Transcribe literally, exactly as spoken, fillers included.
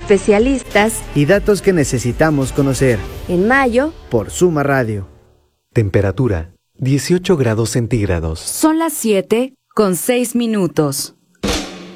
especialistas y datos que necesitamos conocer. En mayo, por Suma Radio. Temperatura, dieciocho grados centígrados. Son las siete con seis minutos.